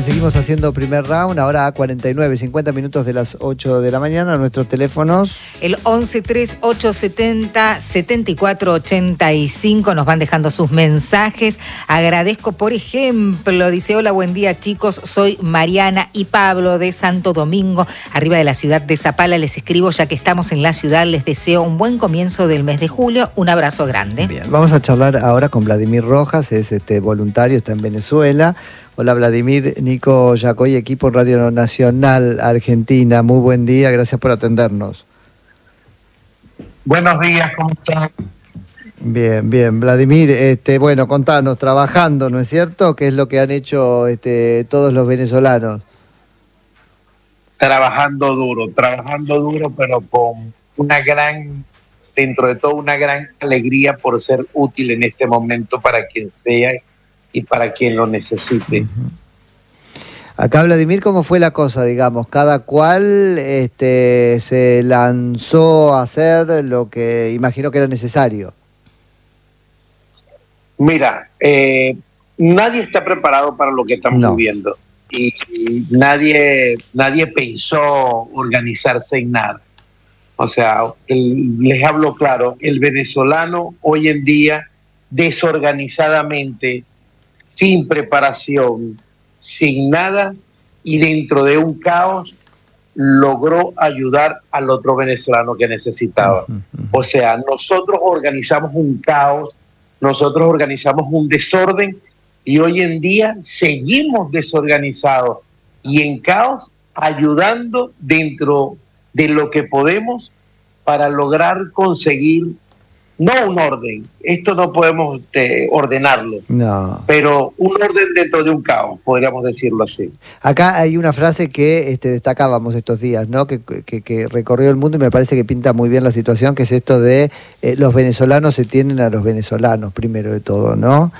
seguimos haciendo primer round, ahora a 49, 50 minutos de las 8 de la mañana. Nuestros teléfonos. El 11 3870 7485 nos van dejando sus mensajes. Agradezco, por ejemplo, dice: hola, buen día chicos, soy Mariana y Pablo de Santo Domingo, arriba de la ciudad de Zapala. Les escribo ya que estamos en la ciudad, les deseo un buen comienzo del mes de julio. Un abrazo grande. Bien, vamos a charlar ahora con Vladimir Rojas, es voluntario, está en Venezuela. Hola Vladimir, Nico Yacoy, equipo Radio Nacional Argentina. Muy buen día, gracias por atendernos. Buenos días, ¿cómo están? Bien, bien. Vladimir, bueno, contanos, trabajando, ¿no es cierto? ¿Qué es lo que han hecho todos los venezolanos? Trabajando duro, pero con dentro de todo, una gran alegría por ser útil en este momento para quien sea y para quien lo necesite. Acá, Vladimir, ¿cómo fue la cosa, digamos? Cada cual se lanzó a hacer lo que imaginó que era necesario. Mira, nadie está preparado para lo que estamos viviendo y nadie pensó organizarse en nada. O sea, les hablo claro, el venezolano hoy en día, desorganizadamente, sin preparación, sin nada y dentro de un caos, logró ayudar al otro venezolano que necesitaba. O sea, nosotros organizamos un caos, nosotros organizamos un desorden y hoy en día seguimos desorganizados y en caos, ayudando dentro de lo que podemos para lograr conseguir, no un orden, esto no podemos ordenarlo, pero un orden dentro de un caos, podríamos decirlo así. Acá hay una frase que destacábamos estos días, ¿no? Que recorrió el mundo y me parece que pinta muy bien la situación, que es esto de los venezolanos se tienen a los venezolanos, primero de todo, ¿no?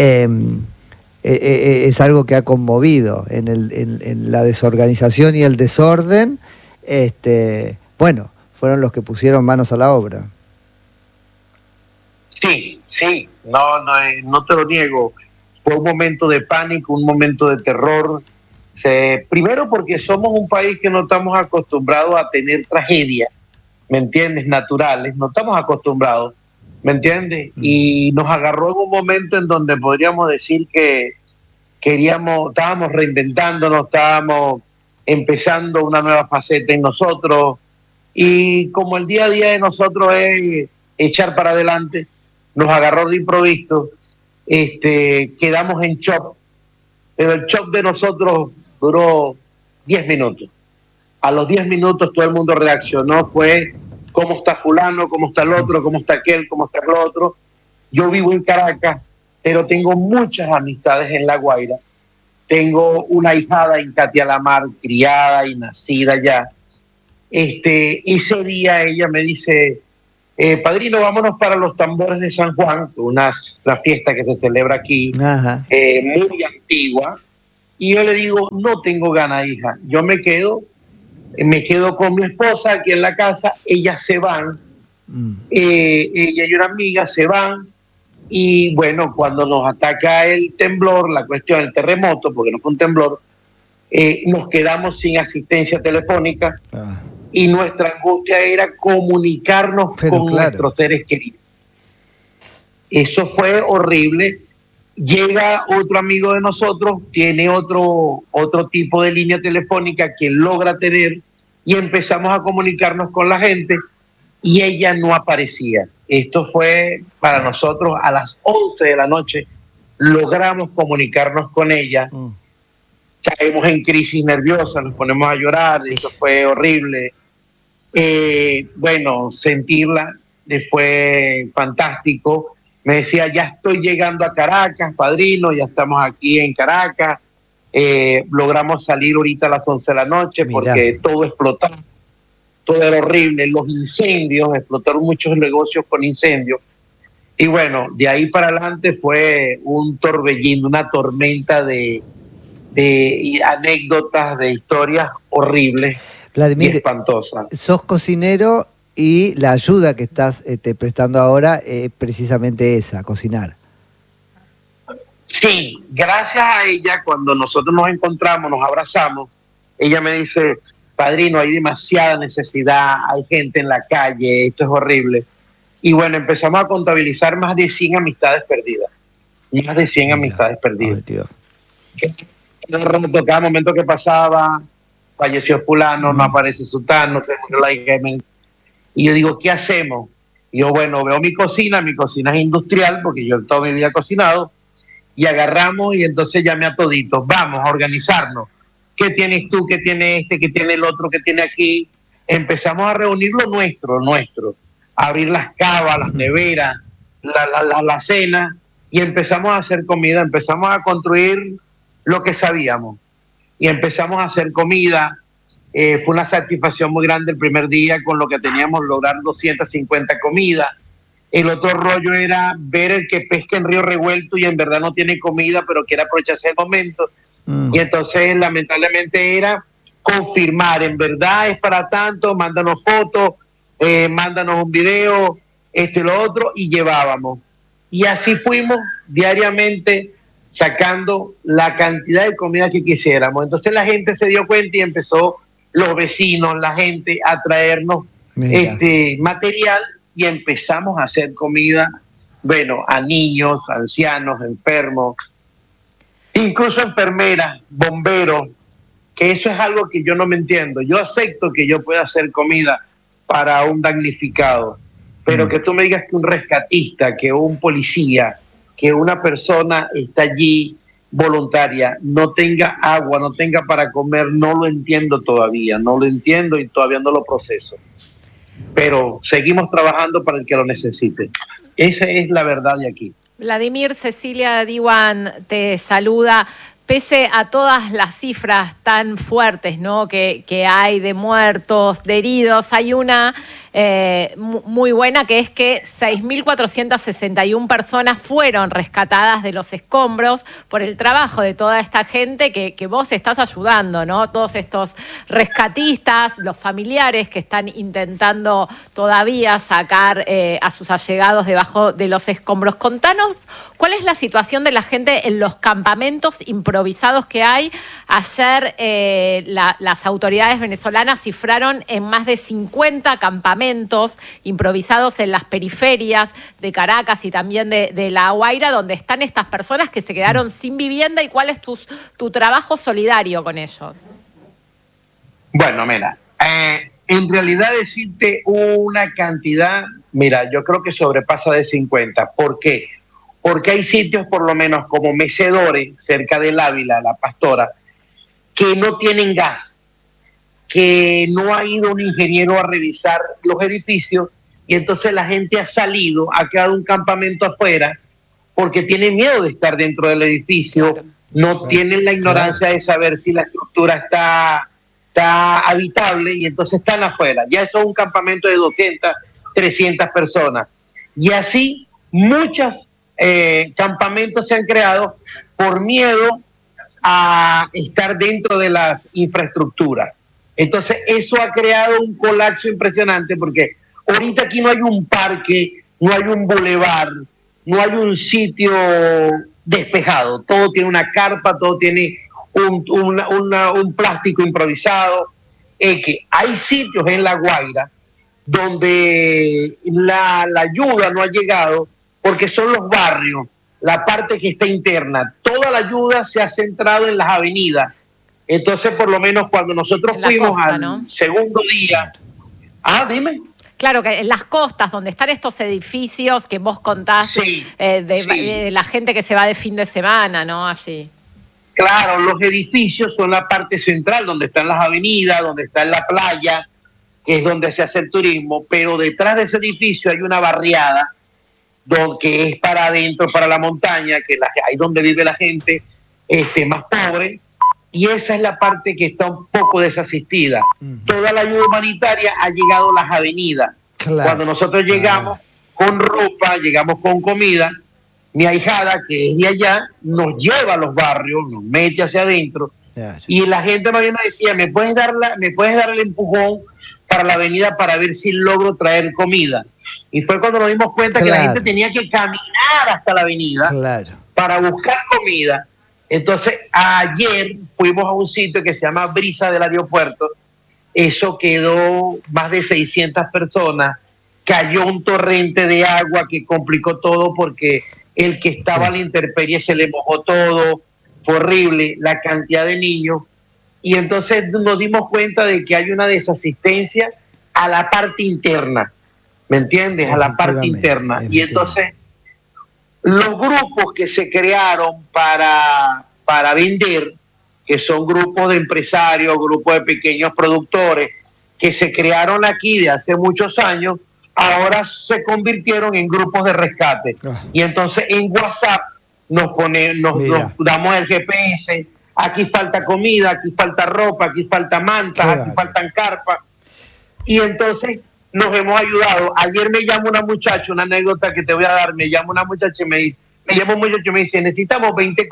Es algo que ha conmovido en la desorganización y el desorden. Bueno, fueron los que pusieron manos a la obra. Sí, no te lo niego. Fue un momento de pánico, un momento de terror. Primero porque somos un país que no estamos acostumbrados a tener tragedias, ¿me entiendes? Naturales, no estamos acostumbrados, ¿me entiendes? Y nos agarró en un momento en donde podríamos decir que estábamos reinventándonos, estábamos empezando una nueva faceta en nosotros. Y como el día a día de nosotros es echar para adelante, nos agarró de improviso, quedamos en shock, pero el shock de nosotros duró 10 minutos. A los 10 minutos todo el mundo reaccionó, fue cómo está fulano, cómo está el otro, cómo está aquel, cómo está el otro. Yo vivo en Caracas, pero tengo muchas amistades en La Guaira. Tengo una ahijada en Catialamar, criada y nacida allá. Ese día ella me dice: padrino, vámonos para los tambores de San Juan, una fiesta que se celebra aquí, muy antigua. Y yo le digo: no tengo ganas, hija, yo me quedo con mi esposa aquí en la casa. Ellas se van, ella y una amiga se van. Y bueno, cuando nos ataca el temblor, el terremoto, porque no fue un temblor, nos quedamos sin asistencia telefónica. Y nuestra angustia era comunicarnos con nuestros seres queridos. Eso fue horrible. Llega otro amigo de nosotros, tiene otro tipo de línea telefónica que logra tener, y empezamos a comunicarnos con la gente y ella no aparecía. Esto fue para nosotros a las 11 de la noche, logramos comunicarnos con ella. Caemos en crisis nerviosa, nos ponemos a llorar, esto fue horrible. Bueno, sentirla fue fantástico. Me decía: ya estoy llegando a Caracas, padrino, ya estamos aquí en Caracas. Logramos salir ahorita a las 11 de la noche. Mirá. Porque todo explotó, todo era horrible, los incendios, explotaron muchos negocios con incendios. Y bueno, de ahí para adelante fue un torbellino, una tormenta de anécdotas, de historias horribles. Vladimir, espantosa. Sos cocinero y la ayuda que estás prestando ahora es precisamente esa, cocinar. Sí, gracias a ella, cuando nosotros nos encontramos, nos abrazamos, ella me dice, padrino, hay demasiada necesidad, hay gente en la calle, esto es horrible. Y bueno, empezamos a contabilizar más de 100 amistades perdidas. Más de 100 amistades perdidas. Cada momento que pasaba, falleció fulano, no aparece sultano, se murió la hija. Y yo digo, ¿qué hacemos? Y yo, bueno, veo mi cocina es industrial, porque yo toda mi vida he cocinado, y agarramos y entonces llamé a toditos, vamos a organizarnos. ¿Qué tienes tú? ¿Qué tiene este? ¿Qué tiene el otro? ¿Qué tiene aquí? Empezamos a reunir lo nuestro. Abrir las cavas, las neveras, la cena, y empezamos a hacer comida, empezamos a construir lo que sabíamos, y empezamos a hacer comida. Fue una satisfacción muy grande el primer día con lo que teníamos, lograr 250 comidas. El otro rollo era ver el que pesca en Río Revuelto y en verdad no tiene comida, pero quiere aprovecharse el momento. Y entonces, lamentablemente, era confirmar, en verdad es para tanto, mándanos fotos, mándanos un video, esto y lo otro, y llevábamos. Y así fuimos diariamente sacando la cantidad de comida que quisiéramos. Entonces la gente se dio cuenta y empezó, los vecinos, la gente, a traernos material, y empezamos a hacer comida, bueno, a niños, ancianos, enfermos, incluso enfermeras, bomberos, que eso es algo que yo no me entiendo. Yo acepto que yo pueda hacer comida para un damnificado, pero que tú me digas que un rescatista, que un policía, que una persona está allí voluntaria, no tenga agua, no tenga para comer, no lo entiendo todavía, no lo entiendo y todavía no lo proceso. Pero seguimos trabajando para el que lo necesite. Esa es la verdad de aquí. Vladimir, Cecilia Diwan te saluda. Pese a todas las cifras tan fuertes, ¿no?, que hay de muertos, de heridos, hay una muy buena, que es que 6.461 personas fueron rescatadas de los escombros por el trabajo de toda esta gente que vos estás ayudando, ¿no? Todos estos rescatistas, los familiares que están intentando todavía sacar a sus allegados debajo de los escombros. Contanos cuál es la situación de la gente en los campamentos improvisados que hay. Ayer las autoridades venezolanas cifraron en más de 50 campamentos improvisados en las periferias de Caracas y también de La Guaira, donde están estas personas que se quedaron sin vivienda. ¿Y cuál es tu trabajo solidario con ellos? Bueno, mira, en realidad decirte una cantidad, mira, yo creo que sobrepasa de 50. ¿Por qué? Porque hay sitios, por lo menos como Mecedores, cerca del Ávila, La Pastora, que no tienen gas, que no ha ido un ingeniero a revisar los edificios, y entonces la gente ha salido, ha quedado un campamento afuera, porque tiene miedo de estar dentro del edificio, claro. No tienen la ignorancia de saber si la estructura está habitable, y entonces están afuera. Ya eso es un campamento de 200, 300 personas. Y así muchos campamentos se han creado por miedo a estar dentro de las infraestructuras. Entonces eso ha creado un colapso impresionante, porque ahorita aquí no hay un parque, no hay un bulevar, no hay un sitio despejado. Todo tiene una carpa, todo tiene un plástico improvisado. Que hay sitios en La Guaira donde la ayuda no ha llegado, porque son los barrios, la parte que está interna. Toda la ayuda se ha centrado en las avenidas. Entonces, por lo menos cuando nosotros fuimos costa, al segundo día... dime. Claro, que en las costas, donde están estos edificios que vos contás, sí, de la gente que se va de fin de semana, ¿no? Allí. Claro, los edificios son la parte central, donde están las avenidas, donde está la playa, que es donde se hace el turismo, pero detrás de ese edificio hay una barriada que es para adentro, para la montaña, que ahí donde vive la gente más pobre, y esa es la parte que está un poco desasistida. Toda la ayuda humanitaria ha llegado a las avenidas. Claro. Cuando nosotros llegamos con ropa, llegamos con comida, mi ahijada, que es de allá, nos lleva a los barrios, nos mete hacia adentro, y la gente más bien me decía, ¿me puedes dar el empujón para la avenida para ver si logro traer comida? Y fue cuando nos dimos cuenta que la gente tenía que caminar hasta la avenida para buscar comida. Entonces, ayer fuimos a un sitio que se llama Brisa del Aeropuerto. Eso quedó más de 600 personas. Cayó un torrente de agua que complicó todo porque el que estaba a la intemperie se le mojó todo. Fue horrible la cantidad de niños. Y entonces nos dimos cuenta de que hay una desasistencia a la parte interna. ¿Me entiendes? A la parte interna. Y entonces los grupos que se crearon para vender, que son grupos de empresarios, grupos de pequeños productores, que se crearon aquí de hace muchos años, ahora se convirtieron en grupos de rescate. Y entonces en WhatsApp nos damos el GPS, aquí falta comida, aquí falta ropa, aquí falta mantas, aquí faltan carpas. Y entonces nos hemos ayudado. Ayer me llama una muchacha, una anécdota que te voy a dar, me llama una muchacha y me dice, necesitamos 20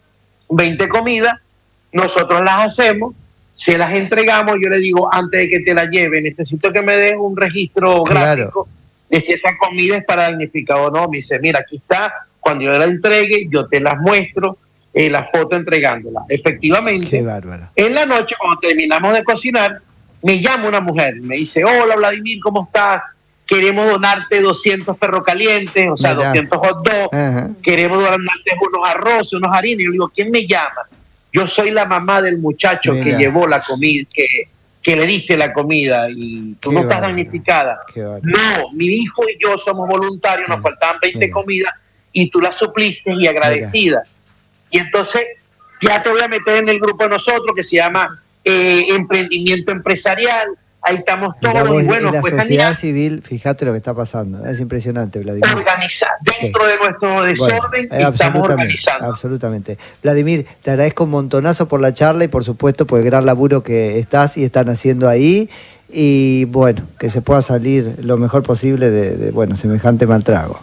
comidas, nosotros las hacemos, se las entregamos, yo le digo, antes de que te la lleve, necesito que me des un registro gráfico de si esa comida es para damnificado o no. Me dice, mira, aquí está, cuando yo la entregue, yo te las muestro, la foto entregándola. Efectivamente, en la noche, cuando terminamos de cocinar, me llama una mujer, me dice, hola Vladimir, ¿cómo estás? Queremos donarte 200 perros calientes, o sea, 200 hot dogs, queremos donarte unos arroces, unos harinas. Y yo digo, ¿quién me llama? Yo soy la mamá del muchacho que llevó la comida, que le diste la comida, y tú no estás damnificada. No, mi hijo y yo somos voluntarios, nos faltaban 20 comidas, y tú las supliste y agradecida. Y entonces, ya te voy a meter en el grupo de nosotros, que se llama Emprendimiento Empresarial. Ahí estamos todos. Y bueno, la pues sociedad civil, fíjate lo que está pasando, es impresionante, Vladimir. Dentro de nuestro desorden estamos organizando. Absolutamente. Vladimir, te agradezco un montonazo por la charla y por supuesto por el gran laburo que estás y están haciendo ahí, y bueno, que se pueda salir lo mejor posible de semejante mal trago.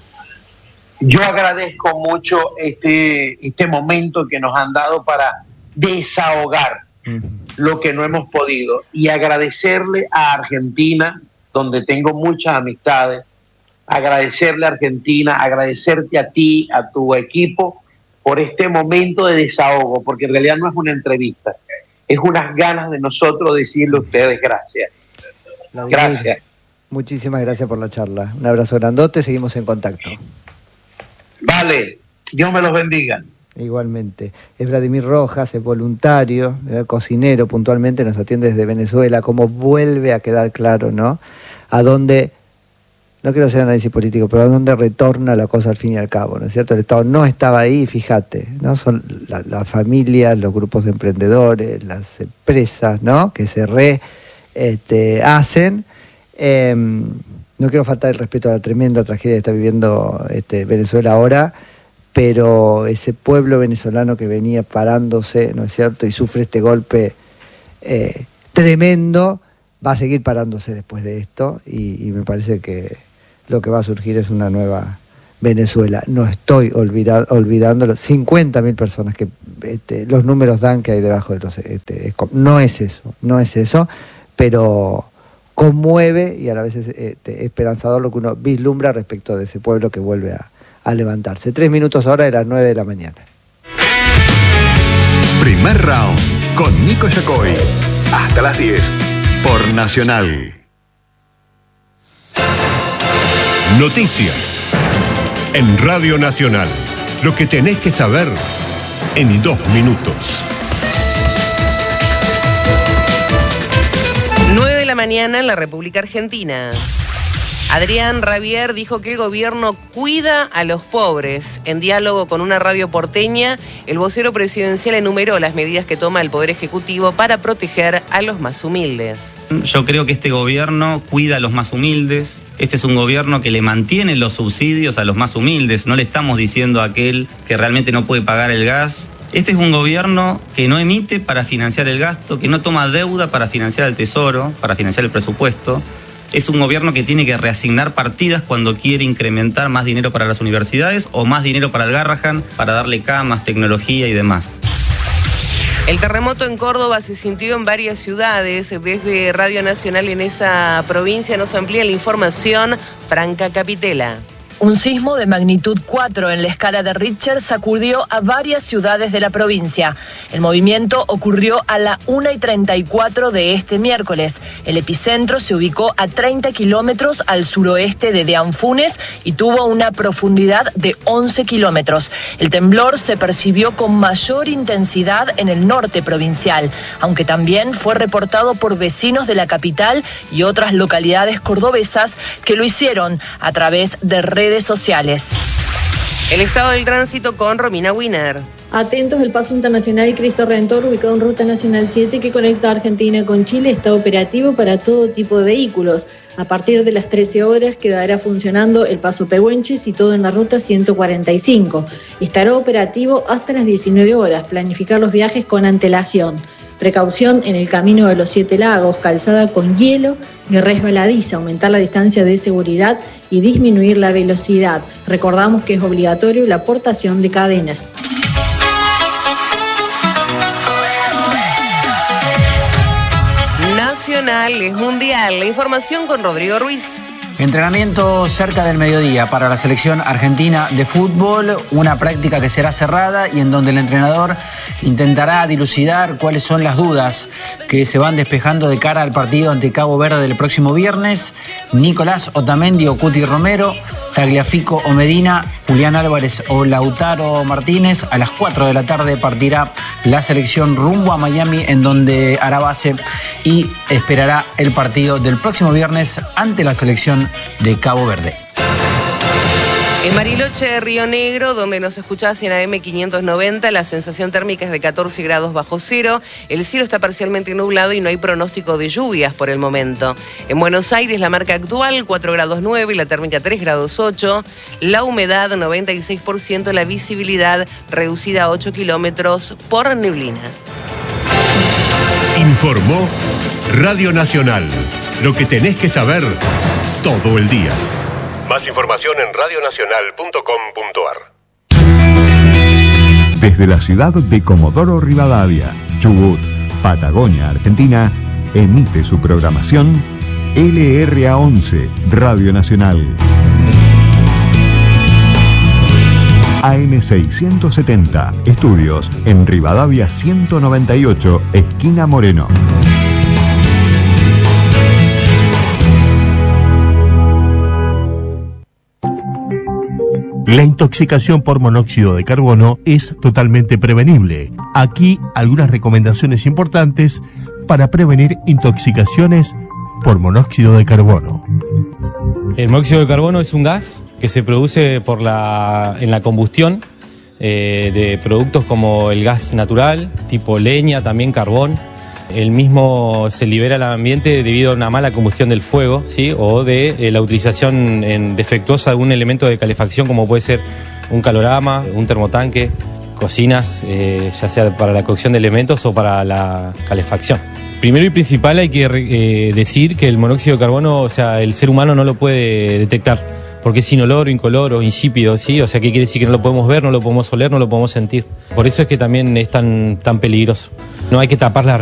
Yo agradezco mucho este momento que nos han dado para desahogar lo que no hemos podido, y agradecerle a Argentina, donde tengo muchas amistades, agradecerle a Argentina, agradecerte a ti, a tu equipo, por este momento de desahogo, porque en realidad no es una entrevista, es unas ganas de nosotros decirle a ustedes gracias. Gracias. Muchísimas gracias por la charla. Un abrazo grandote, seguimos en contacto. Vale, Dios me los bendiga. Igualmente. Es Vladimir Rojas, es voluntario, cocinero puntualmente, nos atiende desde Venezuela. Como vuelve a quedar claro, ¿no? A dónde, no quiero hacer análisis político, pero a dónde retorna la cosa al fin y al cabo, ¿no es cierto? El Estado no estaba ahí, fíjate, ¿no? Son las familias, los grupos de emprendedores, las empresas, ¿no? Que se hacen. No quiero faltar el respeto a la tremenda tragedia que está viviendo Venezuela ahora, pero ese pueblo venezolano que venía parándose, ¿no es cierto?, y sufre este golpe tremendo, va a seguir parándose después de esto, y me parece que lo que va a surgir es una nueva Venezuela. No estoy olvidándolo, 50.000 personas que los números dan que hay debajo de los... no es eso, pero conmueve y a la vez es esperanzador lo que uno vislumbra respecto de ese pueblo que vuelve a levantarse. 3 minutos ahora de las 9 de la mañana. Primer round con Nico Yacoy. Hasta las 10 por Nacional. Noticias en Radio Nacional. Lo que tenés que saber en 2 minutos. 9 de la mañana en la República Argentina. Adrián Rabier dijo que el gobierno cuida a los pobres. En diálogo con una radio porteña, el vocero presidencial enumeró las medidas que toma el Poder Ejecutivo para proteger a los más humildes. Yo creo que este gobierno cuida a los más humildes. Este es un gobierno que le mantiene los subsidios a los más humildes. No le estamos diciendo a aquel que realmente no puede pagar el gas. Este es un gobierno que no emite para financiar el gasto, que no toma deuda para financiar el tesoro, para financiar el presupuesto. Es un gobierno que tiene que reasignar partidas cuando quiere incrementar más dinero para las universidades o más dinero para el Garrahan, para darle camas, tecnología y demás. El terremoto en Córdoba se sintió en varias ciudades. Desde Radio Nacional en esa provincia nos amplía la información Franca Capitela. Un sismo de magnitud 4 en la escala de Richter sacudió a varias ciudades de la provincia. El movimiento ocurrió a la 1:34 de este miércoles. El epicentro se ubicó a 30 kilómetros al suroeste de Deanfunes y tuvo una profundidad de 11 kilómetros. El temblor se percibió con mayor intensidad en el norte provincial, aunque también fue reportado por vecinos de la capital y otras localidades cordobesas que lo hicieron a través de redes sociales. El estado del tránsito con Romina Winer. Atentos, el paso internacional Cristo Redentor, ubicado en Ruta Nacional 7 que conecta Argentina con Chile, está operativo para todo tipo de vehículos. A partir de las 13 horas quedará funcionando el paso Pehuenches y todo en la ruta 145. Estará operativo hasta las 19 horas. Planificar los viajes con antelación. Precaución en el camino de los 7 lagos, calzada con hielo y resbaladiza, aumentar la distancia de seguridad y disminuir la velocidad. Recordamos que es obligatorio la portación de cadenas. Nacionales, mundial, la información con Rodrigo Ruiz. Entrenamiento cerca del mediodía para la selección argentina de fútbol, una práctica que será cerrada y en donde el entrenador intentará dilucidar cuáles son las dudas que se van despejando de cara al partido ante Cabo Verde del próximo viernes. Nicolás Otamendi o Cuti Romero, Tagliafico o Medina, Julián Álvarez o Lautaro Martínez. A las 4 de la tarde partirá la selección rumbo a Miami, en donde hará base y esperará el partido del próximo viernes ante la selección de Cabo Verde. En Bariloche, Río Negro, donde nos escuchás en AM 590, la sensación térmica es de 14 grados bajo cero. El cielo está parcialmente nublado y no hay pronóstico de lluvias por el momento. En Buenos Aires, la marca actual 4 grados 9 y la térmica 3 grados 8. La humedad 96%, la visibilidad reducida a 8 kilómetros por neblina. Informó Radio Nacional. Lo que tenés que saber todo el día. Más información en radionacional.com.ar. Desde la ciudad de Comodoro Rivadavia, Chubut, Patagonia, Argentina, emite su programación LRA11, Radio Nacional. AM670, estudios en Rivadavia 198, esquina Moreno. La intoxicación por monóxido de carbono es totalmente prevenible. Aquí algunas recomendaciones importantes para prevenir intoxicaciones por monóxido de carbono. El monóxido de carbono es un gas que se produce en la combustión de productos como el gas natural, tipo leña, también carbón. El mismo se libera al ambiente debido a una mala combustión del fuego, ¿sí? O de la utilización defectuosa de un elemento de calefacción como puede ser un calorama, un termotanque, cocinas, ya sea para la cocción de elementos o para la calefacción. Primero y principal hay que decir que el monóxido de carbono, o sea, el ser humano no lo puede detectar, porque es inoloro, incoloro, insípido, ¿sí? O sea, ¿qué quiere decir? Que no lo podemos ver, no lo podemos oler, no lo podemos sentir. Por eso es que también es tan peligroso. No hay que tapar las